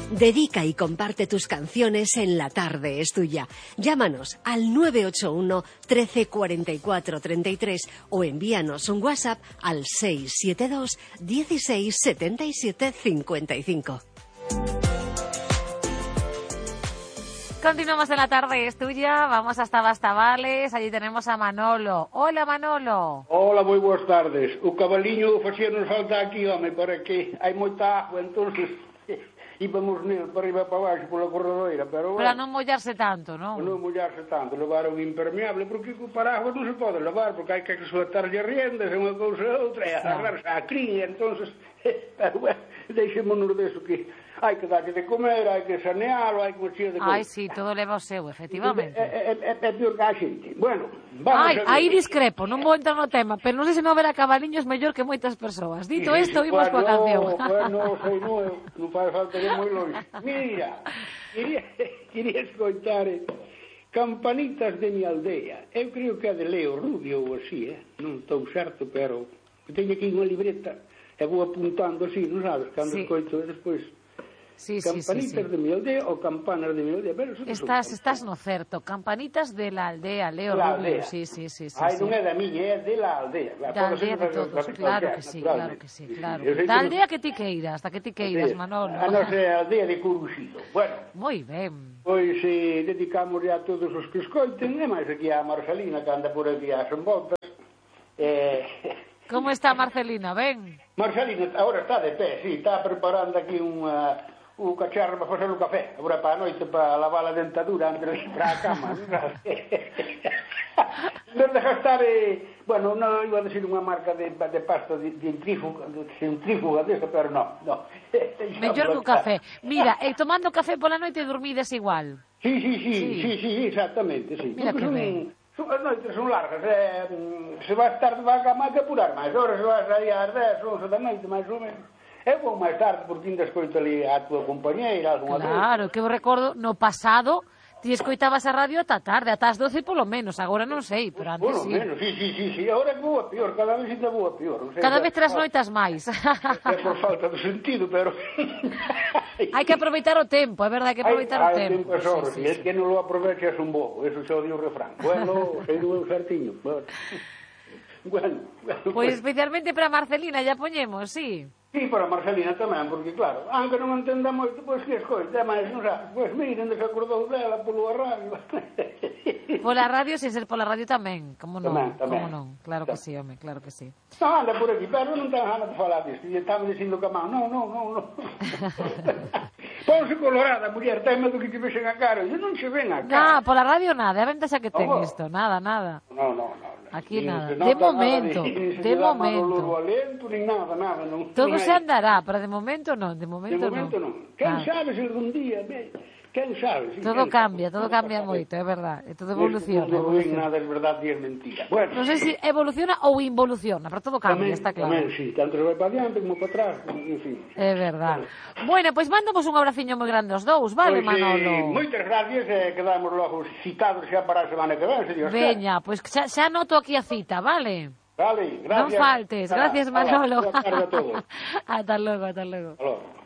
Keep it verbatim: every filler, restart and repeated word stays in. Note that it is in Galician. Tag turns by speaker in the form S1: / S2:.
S1: Dedica y comparte tus canciones en La Tarde es Tuya. Llámanos al nueve ocho uno, trece, cuarenta y cuatro, treinta y tres o envíanos un WhatsApp al seis siete dos, dieciséis, setenta y siete, cincuenta y cinco.
S2: Continuamos en La Tarde es Tuya, vamos hasta Bastavales, allí tenemos a Manolo. Hola, Manolo.
S3: Hola, moi boas tardes. O cabaliño facíanos falta aquí, home, para que hai moita agua, entonces íbamos nel para arriba para baixo pola corredoira, pero...
S2: Para non mollarse tanto, non?
S3: Non mollarse tanto, levaron impermeable, porque o paraguas non se pode levar, porque hai que sueltarlle riendas, unha cousa e outra, e agarrarse a cría, entonces, pero bueno, deixémonos deso que hai que darlle de comer, hai que sanealo, hai que mexer de comer.
S2: Ai, sí, todo leva o seu, efectivamente.
S3: É, é, é pior que a xente. Bueno, vamos
S2: Ai,
S3: a ver.
S2: aí discrepo, non vou entrar no tema, pero non sei se non haberá cabaliños mellor que moitas persoas. Dito
S3: Sí,
S2: isto,
S3: sí,
S2: vimos coa
S3: bueno,
S2: canción.
S3: Bueno, sei non, non faz falta de moi longe. Mira, quería, quería escoitar eh, Campanitas de mi aldea. Eu creo que é de Leo Rubio ou así, eh? Non estou certo, pero teño aquí unha libreta e vou apuntando así, non sabes, cando
S2: Sí.
S3: escoito e despois...
S2: Sí, sí, sí,
S3: Campanitas
S2: sí.
S3: de mi aldea ou campanas de mi aldea. Pero
S2: Estás, estás no certo. Campanitas de la aldea, Leo
S3: La
S2: Rubio.
S3: aldea.
S2: Sí, sí, sí, sí.
S3: Ai,
S2: sí.
S3: non é da miña, é de la aldea.
S2: Da aldea de todos, claro que sí, claro que sí, claro. Da aldea que ti queiras, da que ti queiras, Manolo.
S3: A nosa aldea de Curuxido. Bueno,
S2: moi ben.
S3: pois eh, dedicamos a todos os que escoiten, e máis aquí a Marcelina, que anda por aquí ás envoltas. Eh...
S2: Como está Marcelina, ben?
S3: Marcelina agora está de pé, sí, está preparando aquí unha... o cacharro para facer o café, agora para a noite, para lavar a dentadura antes de ir para a cama. Non de gastar, eh, bueno, non iba a decir unha marca de, de pasta de, de centrífuga, de centrífuga desta, pero non, non.
S2: Mellor que o café. Mira, e tomando café pola noite dormides igual.
S3: Sí, sí, sí,
S2: Sí.
S3: sí, sí, exactamente, sí.
S2: Mira que
S3: Porque son,
S2: ben.
S3: son, as noites son largas, eh, se vas tarde vai a cama, hai que apurar máis, ahora se vas aí ás dez, once da noite, máis ou menos. Eu vou máis tarde, porque ainda escoito ali a tua compañeira, algunha
S2: Claro, que eu recordo no pasado ti escoitabas a radio ata tarde, ata as doce polo menos, agora non sei, pero antes
S3: Polo
S2: sí.
S3: menos, sí, sí, sí, sí, ahora é boa peor, cada vez ainda boa peor. Non sei,
S2: Cada
S3: é-
S2: vez tras noitas máis.
S3: É por falta de sentido, pero...
S2: Hai que aproveitar o tempo, é verdade, hai que aproveitar o
S3: Hai
S2: tempo.
S3: tempo, só,
S2: Sí, sí,
S3: si é
S2: sí.
S3: que non lo aprovechas un bobo, eso xa o di o refrán. Bueno, sei do eu certiño. Bueno, bueno, bueno,
S2: Pois especialmente para Marcelina, ya poñemos, sí.
S3: sí, para Marcelina tamén, porque claro, aunque non entenda moito, pois que escoita, máis non sabes, pois miren, desacordou dela polo radio.
S2: Pola radio, sen ser pola radio tamén, como non,
S3: Tamén, tamén.
S2: como non, claro que sí, home, claro que sí.
S3: Non, anda por aquí, pero non ten ganas de falar disto, e estaba dicindo que a man, non, non, non, non. Ponse colorada, muller, ten medo que te vexen a cara, e non se ven a
S2: Nah,
S3: cara.
S2: pola radio nada, é a ventaxa que ten
S3: Oh.
S2: isto, nada, nada.
S3: Non, non, non.
S2: Aquí
S3: Nin
S2: nada.
S3: se
S2: De
S3: nota
S2: momento,
S3: nada, nin se
S2: de
S3: lle dá
S2: momento.
S3: mano louro alento, nin nada, nada. Non,
S2: Todo
S3: non
S2: se
S3: hai-
S2: andará, pero de momento non, de
S3: De
S2: momento non.
S3: momento non. Quen
S2: Ah.
S3: sabe se algún día, ve, quen sabe? Si,
S2: Todo
S3: quen
S2: cambia,
S3: sabe?
S2: todo cambia moito, é verdade, e todo
S3: Neste
S2: evoluciona.
S3: mundo ruín
S2: evoluciona.
S3: nada é verdade e é mentira. Bueno,
S2: Non sei se evoluciona ou involuciona, pero todo cambia,
S3: tamén,
S2: está claro.
S3: tamén, sí, tanto se vai para adiante como para atrás, en fin.
S2: É verdade. Bueno, pois mandamos un abraciño moi grande aos dous, vale,
S3: Pois,
S2: Manolo?
S3: eh, moitas gracias, e eh, quedamos logo citados xa para a semana que ven, se Dios quere.
S2: Veña, pois xa, xa noto aquí a cita, vale?
S3: Vale,
S2: Non
S3: gracias.
S2: faltes,
S3: Nada,
S2: gracias,
S3: nada,
S2: Manolo.
S3: boa tarde a todos.
S2: Ata logo, ata logo.
S3: Hasta logo.